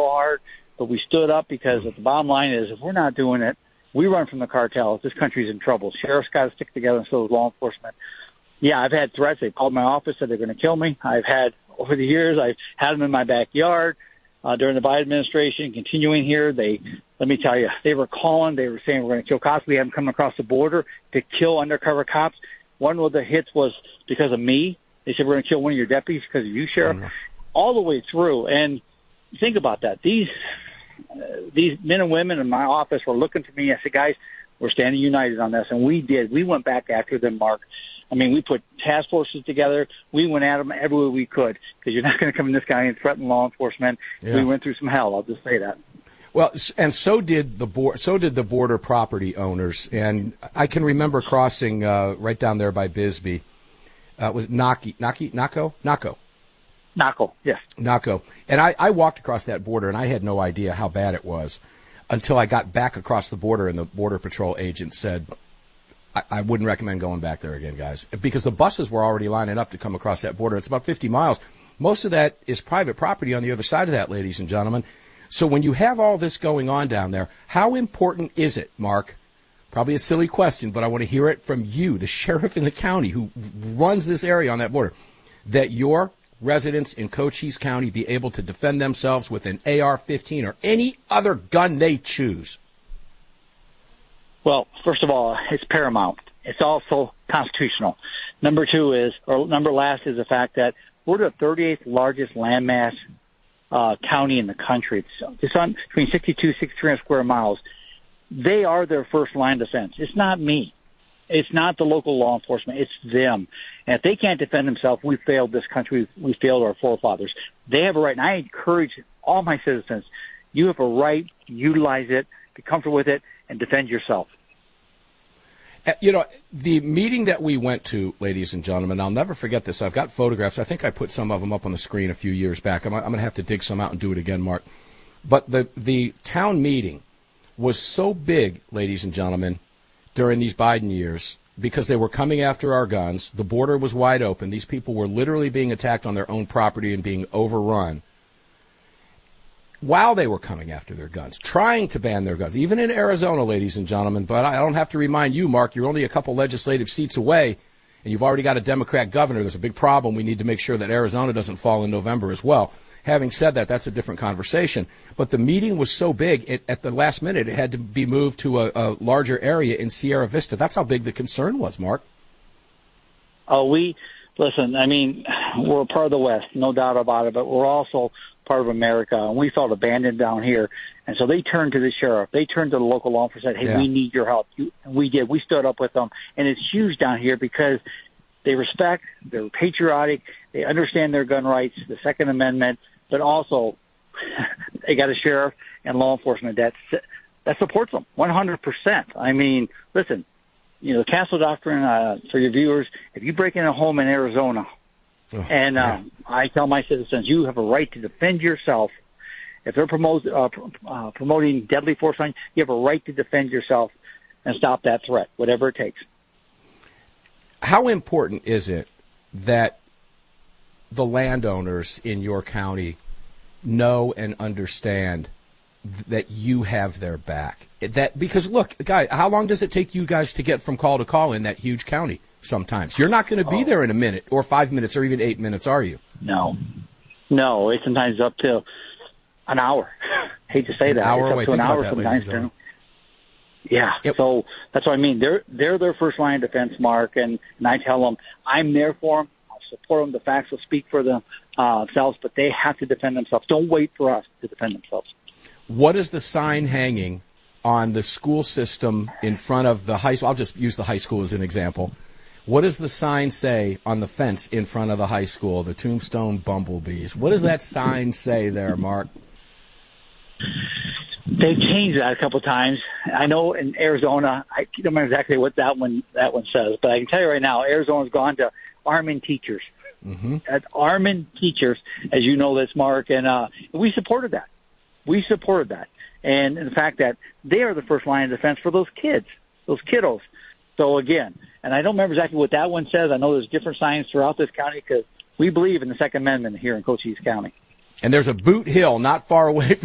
real hard, but we stood up because the bottom line is if we're not doing it, we run from the cartels. This country's in trouble. Sheriff's got to stick together, and so does law enforcement. Yeah, I've had threats. They called my office, said they're going to kill me. Over the years, I've had them in my backyard during the Biden administration. Continuing here, let me tell you, they were calling. They were saying we're going to kill cops. We have them coming across the border to kill undercover cops. One of the hits was because of me. They said we're going to kill one of your deputies because of you, Sheriff. All the way through. And think about that. These men and women in my office were looking to me. I said, guys, we're standing united on this. And we did. We went back after them, Mark. I mean, we put task forces together. We went at them everywhere we could because you're not going to come in this county and threaten law enforcement. Yeah. We went through some hell. I'll just say that. Well, and so did the border property owners. And I can remember crossing right down there by Bisbee. Was Naco? Yes. Naco. And I walked across that border, and I had no idea how bad it was until I got back across the border, and the Border Patrol agent said, I wouldn't recommend going back there again, guys, because the buses were already lining up to come across that border. It's about 50 miles. Most of that is private property on the other side of that, ladies and gentlemen. So when you have all this going on down there, how important is it, Mark? Probably a silly question, but I want to hear it from you, the sheriff in the county who runs this area on that border, that your residents in Cochise County be able to defend themselves with an AR-15 or any other gun they choose. Well, first of all, it's paramount. It's also constitutional. Number last is the fact that we're the 38th largest landmass county in the country. It's on between 6,300 square miles. They are their first line of defense. It's not me. It's not the local law enforcement. It's them. And if they can't defend themselves, we failed this country. We failed our forefathers. They have a right. And I encourage all my citizens, you have a right, utilize it, be comfortable with it, and defend yourself. You know, the meeting that we went to, ladies and gentlemen, I'll never forget this. I've got photographs. I think I put some of them up on the screen a few years back. I'm going to have to dig some out and do it again, Mark. But the town meeting was so big, ladies and gentlemen, during these Biden years, because they were coming after our guns. The border was wide open. These people were literally being attacked on their own property and being overrun while they were coming after their guns, trying to ban their guns, even in Arizona, ladies and gentlemen. But I don't have to remind you, Mark, you're only a couple legislative seats away, and you've already got a Democrat governor. There's a big problem. We need to make sure that Arizona doesn't fall in November as well. Having said that, that's a different conversation. But the meeting was so big, at the last minute, it had to be moved to a larger area in Sierra Vista. That's how big the concern was, Mark. Listen, I mean, we're a part of the West, no doubt about it, but we're also part of America, and we felt abandoned down here. And so they turned to the sheriff. They turned to the local law enforcement and said, hey, we need your help. And we did. We stood up with them. And it's huge down here because they respect, they're patriotic, they understand their gun rights, the Second Amendment, but also they got a sheriff and law enforcement that supports them 100%. I mean, listen, you know, the Castle Doctrine, for your viewers, if you break in a home in Arizona, I tell my citizens, you have a right to defend yourself. If they're promoting deadly force on you, you have a right to defend yourself and stop that threat, whatever it takes. How important is it that the landowners in your county know and understand that you have their back? Because, look, guy, how long does it take you guys to get from call to call in that huge county? Sometimes you're not going to be there in a minute or 5 minutes or even 8 minutes, are you? No. It's sometimes up to an hour. Hate to say that. Hour away. It's up to an hour sometimes. Yeah. Yep. So that's what I mean. They're their first line of defense, Mark, and I tell them I'm there for them. I'll support them. The facts will speak for themselves, but they have to defend themselves. Don't wait for us to defend themselves. What is the sign hanging on the school system in front of the high school? I'll just use the high school as an example. What does the sign say on the fence in front of the high school, the Tombstone Bumblebees? What does that sign say there, Mark? They've changed that a couple of times. I know in Arizona, I don't remember exactly what that one says, but I can tell you right now, Arizona's gone to arming teachers. Mm-hmm. Arming teachers, as you know this, Mark, and we supported that. And the fact that they are the first line of defense for those kids, those kiddos. So again, and I don't remember exactly what that one says. I know there's different signs throughout this county because we believe in the Second Amendment here in Cochise County. And there's a Boot Hill not far away from